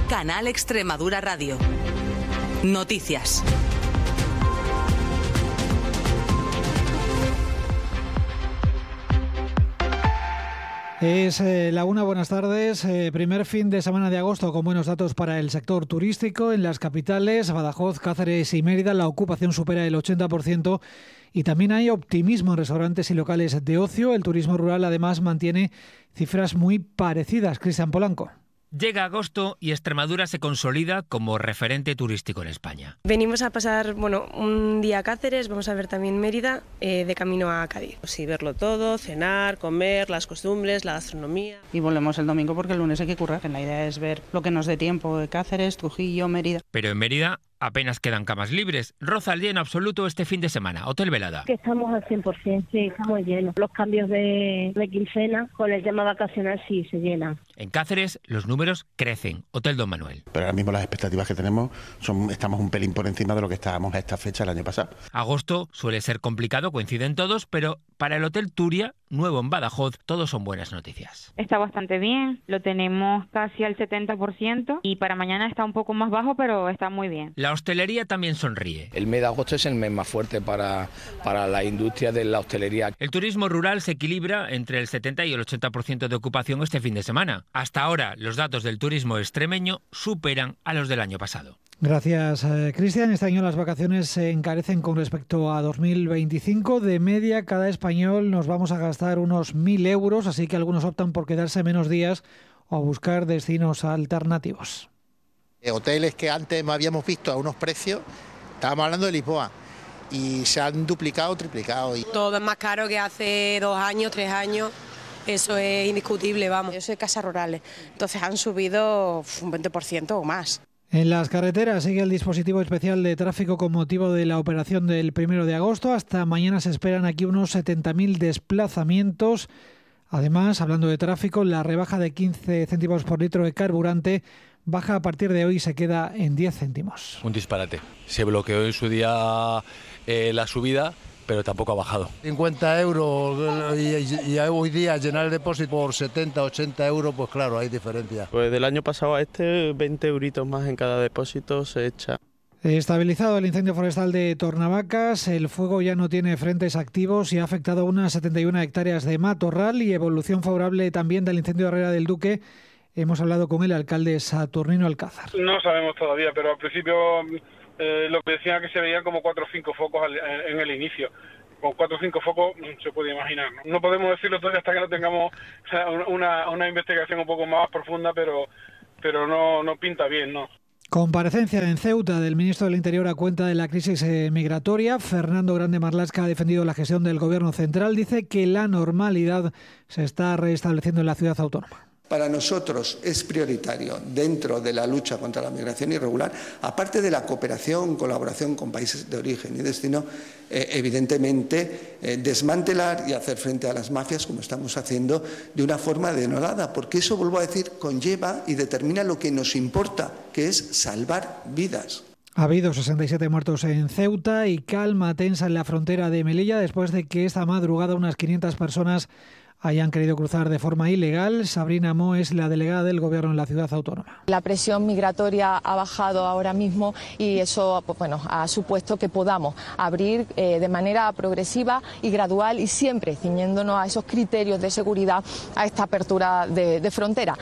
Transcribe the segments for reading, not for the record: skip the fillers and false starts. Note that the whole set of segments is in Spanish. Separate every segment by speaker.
Speaker 1: Canal Extremadura Radio. Noticias.
Speaker 2: Es la una, buenas tardes. Primer fin de semana de agosto con buenos datos para el sector turístico. En las capitales, Badajoz, Cáceres y Mérida, la ocupación supera el 80% y también hay optimismo en restaurantes y locales de ocio. El turismo rural además mantiene cifras muy parecidas. Cristian Polanco.
Speaker 3: Llega agosto y Extremadura se consolida como referente turístico en España.
Speaker 4: Venimos a pasar un día a Cáceres, vamos a ver también Mérida, de camino a Cádiz.
Speaker 5: Sí, verlo todo, cenar, comer, las costumbres, la gastronomía.
Speaker 6: Y volvemos el domingo porque el lunes hay que currar. La idea es ver lo que nos dé tiempo de Cáceres, Trujillo, Mérida.
Speaker 3: Pero en Mérida apenas quedan camas libres. Roza el lleno absoluto este fin de semana. Hotel Velada.
Speaker 7: Que estamos al 100%, sí, estamos llenos. Los cambios de quincena con el tema vacacional sí se llenan.
Speaker 3: En Cáceres los números crecen. Hotel Don Manuel.
Speaker 8: Pero ahora mismo las expectativas que tenemos estamos un pelín por encima de lo que estábamos a esta fecha el año pasado.
Speaker 3: Agosto suele ser complicado, coinciden todos, pero para el Hotel Turia, nuevo en Badajoz, todos son buenas noticias.
Speaker 9: Está bastante bien, lo tenemos casi al 70% y para mañana está un poco más bajo, pero está muy bien.
Speaker 3: La hostelería también sonríe.
Speaker 10: El mes de agosto es el mes más fuerte para la industria de la hostelería.
Speaker 3: El turismo rural se equilibra entre el 70 y el 80% de ocupación este fin de semana. Hasta ahora, los datos del turismo extremeño superan a los del año pasado.
Speaker 2: Gracias, Cristian. Este año las vacaciones se encarecen con respecto a 2025. De media, cada español nos vamos a gastar unos 1.000 euros, así que algunos optan por quedarse menos días o buscar destinos alternativos.
Speaker 11: Hoteles que antes habíamos visto a unos precios, estábamos hablando de Lisboa, y se han duplicado o triplicado.
Speaker 4: Todo es más caro que hace 2 años, 3 años. Eso es indiscutible, vamos.
Speaker 5: Yo soy de Casas Rurales, entonces han subido un 20% o más.
Speaker 2: En las carreteras sigue el dispositivo especial de tráfico con motivo de la operación del 1 de agosto. Hasta mañana se esperan aquí unos 70.000 desplazamientos. Además, hablando de tráfico, la rebaja de 15 céntimos por litro de carburante baja a partir de hoy y se queda en 10 céntimos.
Speaker 12: Un disparate. Se bloqueó en su día la subida, pero tampoco ha bajado.
Speaker 13: 50 euros y hoy día llenar el depósito por 70, 80 euros, pues claro, hay diferencia.
Speaker 14: Pues del año pasado a 20 euritos más en cada depósito se echa.
Speaker 2: Estabilizado el incendio forestal de Tornavacas, el fuego ya no tiene frentes activos y ha afectado a unas 71 hectáreas de matorral y evolución favorable también del incendio de Herrera del Duque. Hemos hablado con el alcalde Saturnino Alcázar.
Speaker 15: No sabemos todavía, pero al principio lo que decían que se veían como 4 o 5 focos en el inicio. Con 4 o 5 focos se puede imaginar. No podemos decirlo todavía hasta que no tengamos una investigación un poco más profunda, pero no pinta bien, ¿no?
Speaker 2: Comparecencia en Ceuta del ministro del Interior a cuenta de la crisis migratoria. Fernando Grande Marlaska ha defendido la gestión del Gobierno central. Dice que la normalidad se está restableciendo en la ciudad autónoma.
Speaker 16: Para nosotros es prioritario, dentro de la lucha contra la migración irregular, aparte de la cooperación, colaboración con países de origen y destino, evidentemente desmantelar y hacer frente a las mafias, como estamos haciendo, de una forma denodada, porque eso, vuelvo a decir, conlleva y determina lo que nos importa, que es salvar vidas.
Speaker 2: Ha habido 67 muertos en Ceuta y calma tensa en la frontera de Melilla después de que esta madrugada unas 500 personas hayan querido cruzar de forma ilegal. Sabrina Mo es la delegada del Gobierno en la ciudad autónoma.
Speaker 17: La presión migratoria ha bajado ahora mismo y eso ha supuesto que podamos abrir de manera progresiva y gradual y siempre ciñéndonos a esos criterios de seguridad a esta apertura de frontera.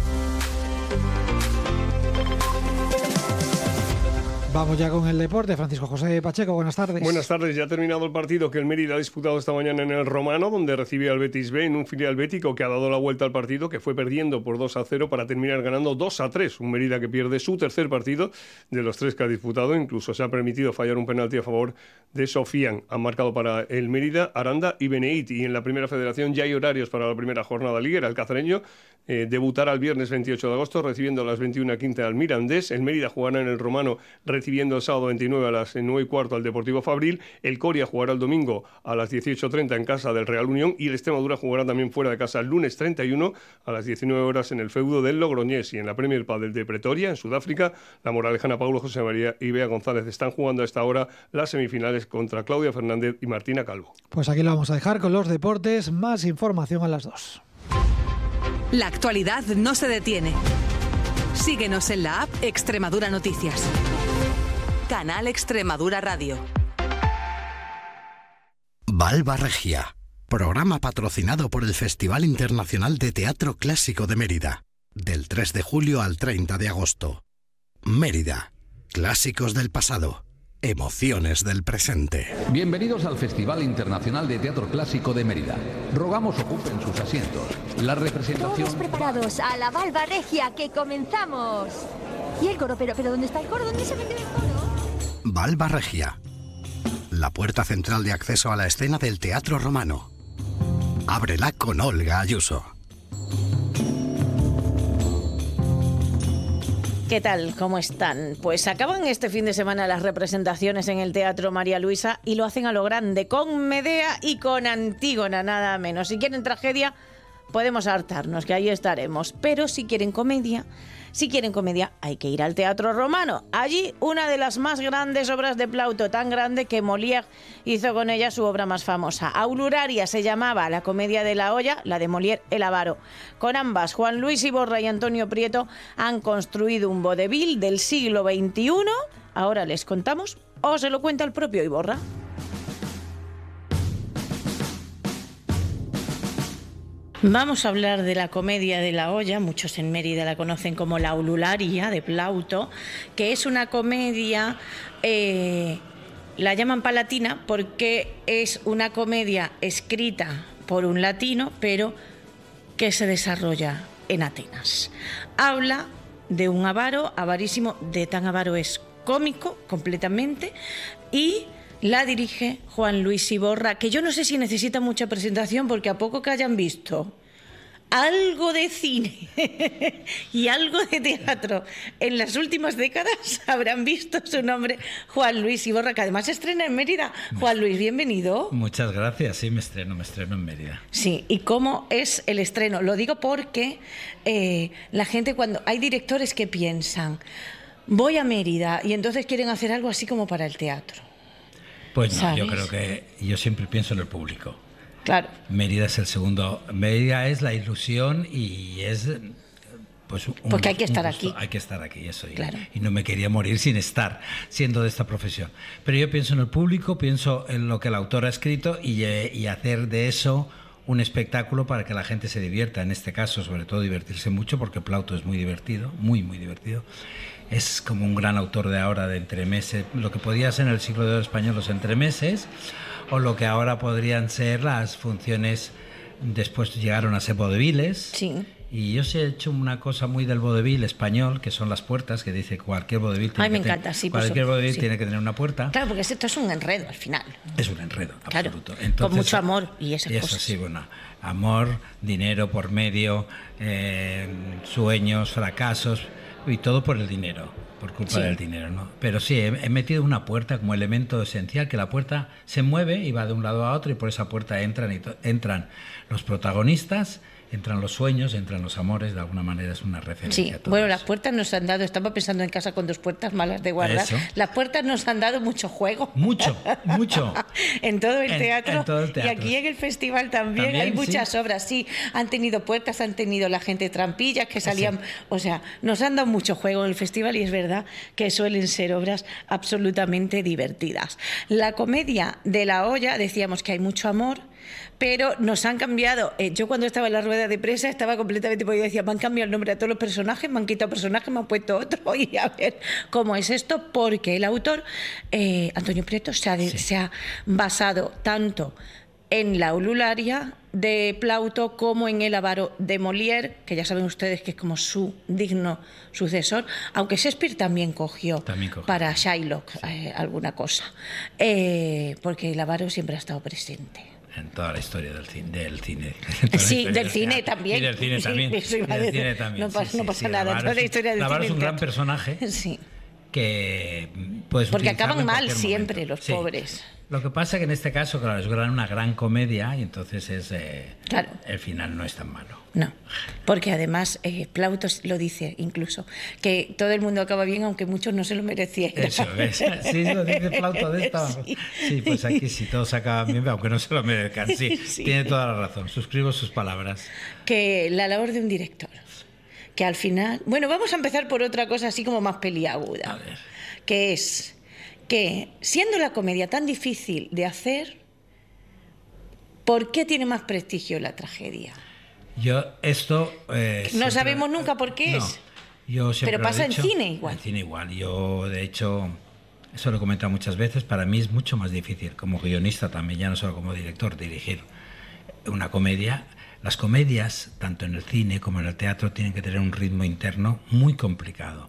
Speaker 2: Vamos ya con el deporte. Francisco José Pacheco, buenas tardes.
Speaker 18: Buenas tardes. Ya ha terminado el partido que el Mérida ha disputado esta mañana en el Romano, donde recibe al Betis B en un filial bético que ha dado la vuelta al partido, que fue perdiendo por 2-0 para terminar ganando 2-3. Un Mérida que pierde su tercer partido de los 3 que ha disputado. Incluso se ha permitido fallar un penalti a favor de Sofian. Han marcado para el Mérida Aranda y Beneit. Y en la primera federación ya hay horarios para la primera jornada liguera. El cacereño debutará el viernes 28 de agosto recibiendo a las 21:15 al Mirandés. El Mérida jugará en el Romano recibiendo el sábado 29 a las 9:15 al Deportivo Fabril. El Coria jugará el domingo a las 18:30 en casa del Real Unión y el Extremadura jugará también fuera de casa el lunes 31 a las 19 horas en el feudo del Logroñés. Y en la Premier Padel de Pretoria, en Sudáfrica, la moralejana Paulo José María y Bea González están jugando a esta hora las semifinales contra Claudia Fernández y Martina Calvo.
Speaker 2: Pues aquí lo vamos a dejar con los deportes. Más información a las 2.
Speaker 1: La actualidad no se detiene. Síguenos en la app Extremadura Noticias. Canal Extremadura Radio.
Speaker 19: Valva Regia, programa patrocinado por el Festival Internacional de Teatro Clásico de Mérida, del 3 de julio al 30 de agosto. Mérida, clásicos del pasado, emociones del presente.
Speaker 20: Bienvenidos al Festival Internacional de Teatro Clásico de Mérida. Rogamos ocupen sus asientos. La representación...
Speaker 21: Todos preparados a la Valva Regia, que comenzamos. ¿Y el coro? ¿Pero dónde está el coro? ¿Dónde se metió el coro?
Speaker 19: Valva Regia, la puerta central de acceso a la escena del Teatro Romano. Ábrela con Olga Ayuso.
Speaker 22: ¿Qué tal? ¿Cómo están? Pues acaban este fin de semana las representaciones en el Teatro María Luisa y lo hacen a lo grande, con Medea y con Antígona, nada menos. Si quieren tragedia, podemos hartarnos, que ahí estaremos. Pero si quieren comedia, hay que ir al Teatro Romano. Allí, una de las más grandes obras de Plauto, tan grande que Molière hizo con ella su obra más famosa. Aulularia se llamaba la comedia de la olla, la de Molière, El avaro. Con ambas, Juan Luis Iborra y Antonio Prieto han construido un vodevil del siglo XXI. Ahora les contamos, o se lo cuenta el propio Iborra. Vamos a hablar de la comedia de la olla, muchos en Mérida la conocen como la Aulularia de Plauto, que es una comedia, la llaman palatina porque es una comedia escrita por un latino, pero que se desarrolla en Atenas. Habla de un avaro, avarísimo, de tan avaro es cómico completamente, y la dirige Juan Luis Iborra, que yo no sé si necesita mucha presentación porque a poco que hayan visto algo de cine y algo de teatro en las últimas décadas habrán visto su nombre, Juan Luis Iborra, que además estrena en Mérida. Juan Luis, bienvenido.
Speaker 23: Muchas gracias, sí, me estreno en Mérida.
Speaker 22: Sí, ¿y cómo es el estreno? Lo digo porque la gente, cuando hay directores que piensan, voy a Mérida, y entonces quieren hacer algo así como para el teatro.
Speaker 23: Pues no,
Speaker 22: ¿sabes?
Speaker 23: yo creo que yo siempre pienso en el público.
Speaker 22: Claro.
Speaker 23: Mérida es el segundo. Mérida es la ilusión y es pues
Speaker 22: porque hay que estar aquí.
Speaker 23: Hay que estar aquí, eso.
Speaker 22: Claro.
Speaker 23: Y no me quería morir sin estar, siendo de esta profesión. Pero yo pienso en el público, pienso en lo que el autor ha escrito y hacer de eso un espectáculo para que la gente se divierta. En este caso, sobre todo, divertirse mucho, porque Plauto es muy divertido, muy, muy divertido. Es como un gran autor de ahora, de entremeses, lo que podía ser en el siglo de oro español los entremeses, o lo que ahora podrían ser las funciones, después llegaron a ser vaudevilles.
Speaker 22: Sí.
Speaker 23: Y yo sí he hecho una cosa muy del vodevil español, que son las puertas, que dice cualquier vodevil tiene, cualquier vodevil tiene que tener una puerta.
Speaker 22: Claro, porque esto es un enredo al final.
Speaker 23: Es un enredo,
Speaker 22: claro,
Speaker 23: absoluto. Entonces,
Speaker 22: con mucho amor y esas cosas.
Speaker 23: Eso sí, bueno, amor, dinero por medio, sueños, fracasos, y todo por el dinero, por culpa del dinero, ¿no? Pero sí, he metido una puerta como elemento esencial, que la puerta se mueve y va de un lado a otro, y por esa puerta entran los protagonistas, entran los sueños, entran los amores, de alguna manera es una referencia.
Speaker 22: Sí, bueno, las puertas nos han dado, estaba pensando en casa con dos puertas malas de guardar, las puertas nos han dado mucho juego.
Speaker 23: Mucho.
Speaker 22: en todo el teatro.
Speaker 23: En todo el teatro.
Speaker 22: Y aquí en el festival también hay muchas obras, sí. Han tenido puertas, han tenido la gente trampillas que salían, sí. O sea, nos han dado mucho juego en el festival y es verdad que suelen ser obras absolutamente divertidas. La comedia de la olla, decíamos que hay mucho amor, pero nos han cambiado. Yo cuando estaba en la rueda de prensa estaba completamente, porque yo decía, me han cambiado el nombre a todos los personajes, me han quitado personajes, me han puesto otro, y a ver cómo es esto, porque el autor, Antonio Prieto, se ha basado tanto en la Aulularia de Plauto como en El avaro de Molière, que ya saben ustedes que es como su digno sucesor, aunque Shakespeare también cogió para Shylock alguna cosa, porque el avaro siempre ha estado presente.
Speaker 23: En toda la historia del cine.
Speaker 22: Sí, del cine también.
Speaker 23: Y del cine también.
Speaker 22: Sí,
Speaker 23: del cine también.
Speaker 22: No pasa nada. Toda la historia del cine.
Speaker 23: Navarro es un gran personaje.
Speaker 22: Sí.
Speaker 23: Que puedes
Speaker 22: porque acaban mal
Speaker 23: momento.
Speaker 22: Siempre los pobres.
Speaker 23: Lo que pasa que en este caso, claro, es una gran comedia y entonces
Speaker 22: claro.
Speaker 23: El final no es tan malo.
Speaker 22: No, porque además Plauto lo dice incluso, que todo el mundo acaba bien aunque muchos no se lo merecieran.
Speaker 23: Eso es, sí, lo dice Plauto de esta. Sí, pues aquí sí, todos acaban bien aunque no se lo merezcan, sí. Tiene toda la razón, suscribo sus palabras.
Speaker 22: Que la labor de un director, que al final... Bueno, vamos a empezar por otra cosa así como más peliaguda, que es que, siendo la comedia tan difícil de hacer, ¿por qué tiene más prestigio la tragedia? No sabemos nunca por qué es. Pero pasa en cine igual.
Speaker 23: En cine igual. Yo, de hecho, eso lo he comentado muchas veces, para mí es mucho más difícil, como guionista también, ya no solo como director, dirigir una comedia. Las comedias, tanto en el cine como en el teatro, tienen que tener un ritmo interno muy complicado.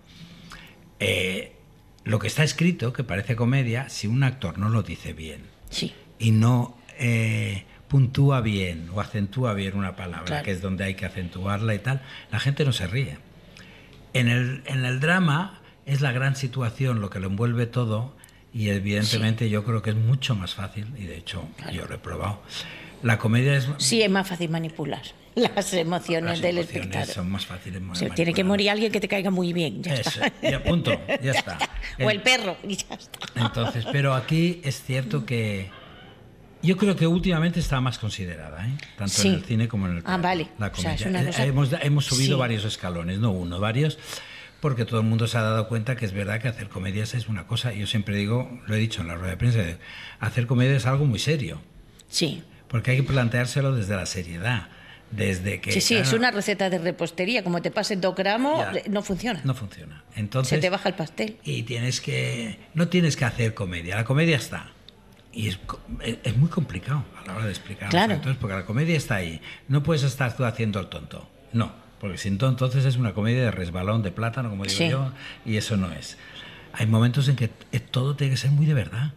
Speaker 23: Lo que está escrito, que parece comedia, si un actor no lo dice bien y no puntúa bien o acentúa bien una palabra, que es donde hay que acentuarla y tal, la gente no se ríe. En el drama es la gran situación lo que lo envuelve todo, y evidentemente yo creo que es mucho más fácil, y de hecho yo lo he probado. La comedia es...
Speaker 22: Sí, es más fácil manipular las emociones del espectador.
Speaker 23: Son más fáciles de manipular.
Speaker 22: Tiene que morir alguien que te caiga muy bien, ya está.
Speaker 23: Ya, punto, ya está.
Speaker 22: O el perro, y ya está.
Speaker 23: Entonces, pero aquí es cierto que yo creo que últimamente está más considerada, tanto en el cine como en el teatro.
Speaker 22: Vale.
Speaker 23: La comedia.
Speaker 22: O sea, es una cosa...
Speaker 23: Hemos subido varios escalones, no uno, varios, porque todo el mundo se ha dado cuenta que es verdad que hacer comedias es una cosa. Yo siempre digo, lo he dicho en la rueda de prensa, hacer comedia es algo muy serio.
Speaker 22: Sí.
Speaker 23: Porque hay que planteárselo desde la seriedad. Desde que,
Speaker 22: sí, es una receta de repostería. Como te pases 2 gramos, no funciona.
Speaker 23: No funciona. Entonces,
Speaker 22: se te baja el pastel.
Speaker 23: Y no tienes que hacer comedia. La comedia está. Y es muy complicado a la hora de explicar.
Speaker 22: Claro.
Speaker 23: Entonces, porque la comedia está ahí. No puedes estar tú haciendo el tonto. No. Porque si no, entonces es una comedia de resbalón de plátano, como digo yo. Y eso no es. Hay momentos en que todo tiene que ser muy de verdad.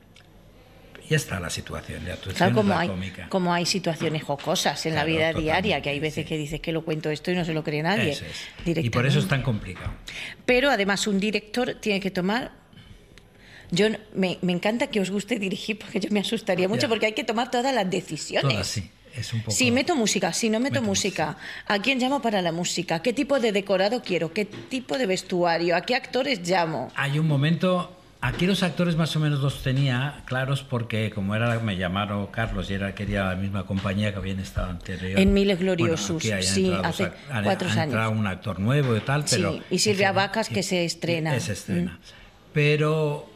Speaker 23: Ya está la situación,
Speaker 22: como hay situaciones jocosas en la vida diaria, que hay veces que dices que lo cuento esto y no se lo cree nadie.
Speaker 23: Eso es. Y por eso es tan complicado.
Speaker 22: Pero además un director tiene que tomar... Me encanta que os guste dirigir, porque yo me asustaría mucho, porque hay que tomar todas las decisiones.
Speaker 23: Todas, sí. Es un poco...
Speaker 22: Si meto música, si no meto música, ¿a quién llamo para la música? ¿Qué tipo de decorado quiero? ¿Qué tipo de vestuario? ¿A qué actores llamo?
Speaker 23: Hay un momento... Aquí los actores más o menos los tenía claros, porque como me llamaron Carlos y quería la misma compañía que habían estado anterior.
Speaker 22: En Miles Gloriosos, sí, hace 4 años.
Speaker 23: Ha entrado un actor nuevo y tal, pero...
Speaker 22: Sí, y Silvia Vacas, que se estrena.
Speaker 23: Se estrena. Pero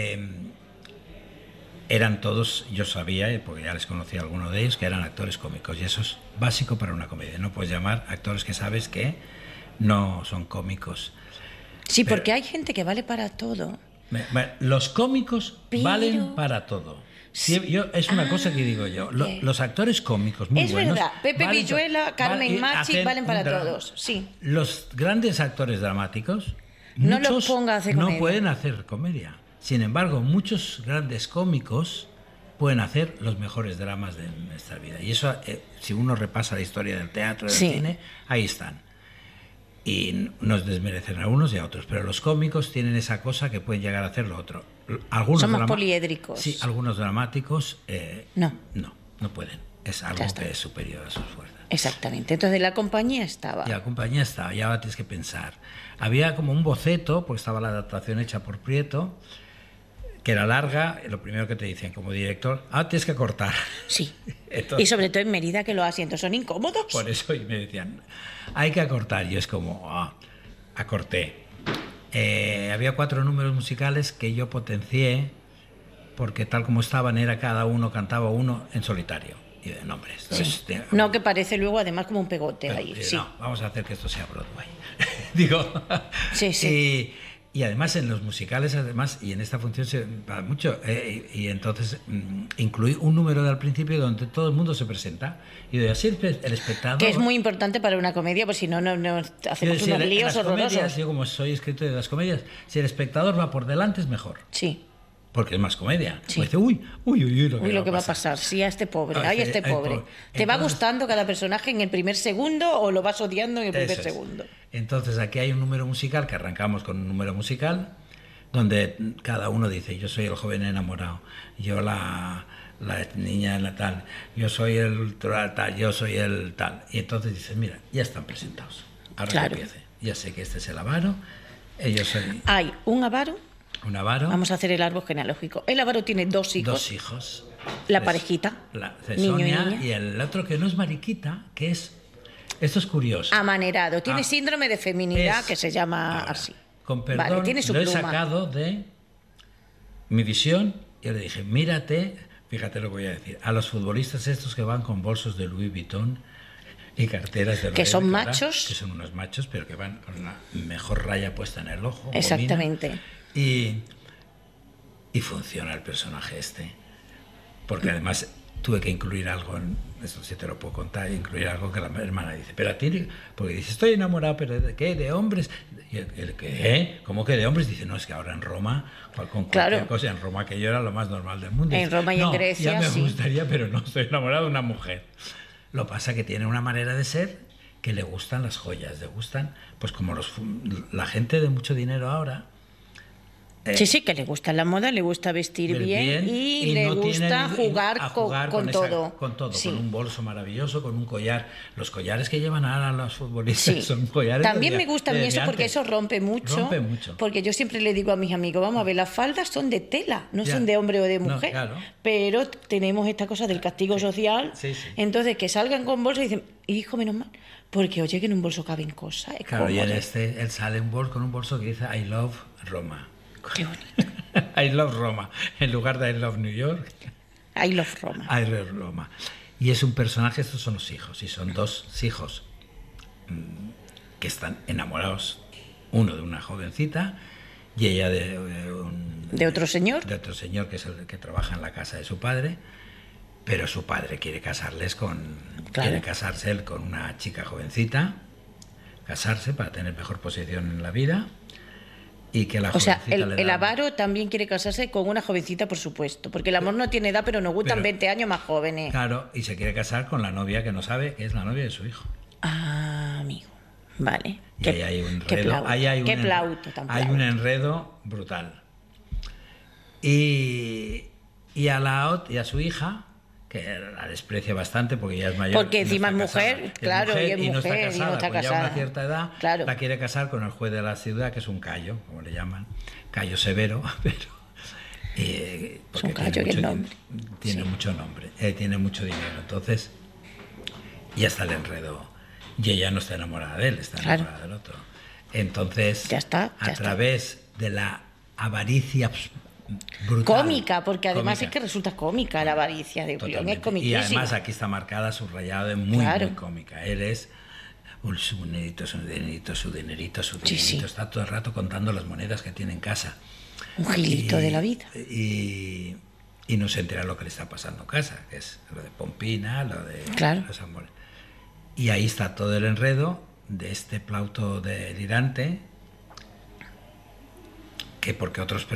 Speaker 23: eran todos, yo sabía, porque ya les conocía a alguno de ellos, que eran actores cómicos, y eso es básico para una comedia. No puedes llamar actores que sabes que no son cómicos.
Speaker 22: Sí, porque hay gente que vale para todo.
Speaker 23: Los cómicos valen para todo. Es una cosa que digo yo. Los actores cómicos muy buenos...
Speaker 22: Es verdad. Pepe Villuela, Carmen Machi valen para todos. Sí.
Speaker 23: Los grandes actores dramáticos,
Speaker 22: no los ponga a hacer comedia.
Speaker 23: No pueden hacer comedia. Sin embargo, muchos grandes cómicos pueden hacer los mejores dramas de nuestra vida. Y eso, si uno repasa la historia del teatro, del cine, ahí están. Y nos desmerecen a unos y a otros, pero los cómicos tienen esa cosa que pueden llegar a hacer lo otro.
Speaker 22: Son más poliédricos.
Speaker 23: Sí, algunos dramáticos no pueden. Es algo que es superior a sus fuerzas.
Speaker 22: Exactamente. Entonces la compañía estaba.
Speaker 23: Y la compañía estaba, ya tienes que pensar. Había como un boceto, pues estaba la adaptación hecha por Prieto, que era larga, lo primero que te dicen como director, tienes que cortar.
Speaker 22: Sí. Entonces, y sobre todo en Mérida, que los asientos son incómodos.
Speaker 23: Por eso me decían, hay que acortar. Y es como, acorté. Había 4 números musicales que yo potencié, porque tal como estaban, era cada uno, cantaba uno en solitario. Y de nombres.
Speaker 22: No, que parece luego además como un pegote ahí.
Speaker 23: No, vamos a hacer que esto sea Broadway. Digo.
Speaker 22: Sí.
Speaker 23: Y además en los musicales, y en esta función se va mucho, y entonces incluí un número al principio donde todo el mundo se presenta, y de así el espectador...
Speaker 22: Que es muy importante para una comedia, pues si no hacemos unos líos horrorosos.
Speaker 23: Yo como soy escritor de las comedias, si el espectador va por delante es mejor.
Speaker 22: Sí.
Speaker 23: Porque es más comedia.
Speaker 22: Sí.
Speaker 23: Dice, lo que va a pasar.
Speaker 22: Sí, a este pobre. Este pobre. ¿Te va gustando cada personaje en el primer segundo o lo vas odiando en el primer segundo?
Speaker 23: Entonces aquí hay un número musical, que arrancamos con un número musical, donde cada uno dice, yo soy el joven enamorado, yo la niña tal, yo soy el tal, yo soy el tal. Y entonces dices, mira, ya están presentados. Ahora que empiece. Ya sé que este es el avaro.
Speaker 22: Hay un avaro.
Speaker 23: Un avaro.
Speaker 22: Vamos a hacer el árbol genealógico. El avaro tiene 2 hijos.
Speaker 23: 2 hijos.
Speaker 22: La parejita.
Speaker 23: Sonia, y el otro que no es mariquita, que es Esto es curioso.
Speaker 22: Amanerado. Tiene síndrome de feminidad, que se llama así.
Speaker 23: Con perdón,
Speaker 22: vale, tiene su
Speaker 23: lo he
Speaker 22: pluma.
Speaker 23: sacado de mi visión. Yo le dije, mírate, fíjate lo que voy a decir, a los futbolistas estos que van con bolsos de Louis Vuitton y carteras de
Speaker 22: que son
Speaker 23: Prada,
Speaker 22: machos,
Speaker 23: que son unos machos, pero que van con la mejor raya puesta en el ojo.
Speaker 22: Exactamente.
Speaker 23: Y funciona el personaje este, porque además tuve que incluir algo, esto sí te lo puedo contar, incluir algo que la hermana dice, pero a ti, porque dice, estoy enamorado, pero ¿de qué? ¿De hombres? Y el ¿qué? ¿Cómo que de hombres? Dice, no, es que ahora en Roma, con cualquier cosa, en Roma aquello era lo más normal del mundo.
Speaker 22: En Roma y en Grecia,
Speaker 23: ya me gustaría, pero no, estoy enamorado de una mujer. Lo pasa que tiene una manera de ser que le gustan las joyas, le gustan, pues como la gente de mucho dinero ahora.
Speaker 22: Sí, que le gusta la moda, le gusta vestir bien y le gusta jugar con todo.
Speaker 23: Con todo, sí. Con un bolso maravilloso, con un collar. Los collares que llevan ahora los futbolistas son collares.
Speaker 22: También me gusta a mí eso porque eso rompe mucho.
Speaker 23: Rompe mucho.
Speaker 22: Porque yo siempre le digo a mis amigos, vamos a ver, las faldas son de tela, no son de hombre o de mujer.
Speaker 23: No, claro.
Speaker 22: Pero tenemos esta cosa del castigo social.
Speaker 23: Sí.
Speaker 22: Entonces, que salgan con bolso y dicen, hijo, menos mal. Porque oye, que en un bolso caben cosas.
Speaker 23: Claro, y él sale con un bolso que dice I love Roma.
Speaker 22: Qué bonito.
Speaker 23: I love Roma. En lugar de I love New York.
Speaker 22: I love Roma.
Speaker 23: I love Roma. Y es un personaje, estos son los hijos. Y son dos hijos que están enamorados. Uno de una jovencita y ella de
Speaker 22: otro señor.
Speaker 23: De otro señor que es el que trabaja en la casa de su padre. Pero su padre quiere casarse él con una chica jovencita. Casarse para tener mejor posición en la vida. Y que la
Speaker 22: el avaro también quiere casarse con una jovencita, por supuesto, porque el amor no tiene edad, pero nos gustan 20 años más jóvenes.
Speaker 23: Claro, y se quiere casar con la novia que no sabe que es la novia de su hijo.
Speaker 22: Ah, amigo, vale.
Speaker 23: Y ahí hay un enredo. Hay un enredo brutal. Y a su hija, que la desprecia bastante porque ya es mayor.
Speaker 22: Porque encima es mujer, claro, y es mujer,
Speaker 23: y no está casada.
Speaker 22: Pues
Speaker 23: ya a una cierta edad,
Speaker 22: claro.
Speaker 23: La quiere casar con el juez de la ciudad, que es un callo, como le llaman, callo severo, pero
Speaker 22: es un callo, que nombre.
Speaker 23: Tiene mucho nombre, tiene mucho dinero, entonces ya está el enredo. Y ella no está enamorada de él, está enamorada del otro. Entonces, a través de la avaricia brutal,
Speaker 22: cómica, porque además es que resulta cómica la avaricia de Julián, es comiquísima.
Speaker 23: Y además aquí está marcada, subrayada, de muy cómica. Él es su dinerito, está todo el rato contando las monedas que tiene en casa.
Speaker 22: Un gilito de la vida.
Speaker 23: Y no se entera lo que le está pasando en casa, que es lo de Pompina, lo de los amores. Y ahí está todo el enredo de este Plauto delirante, que porque otros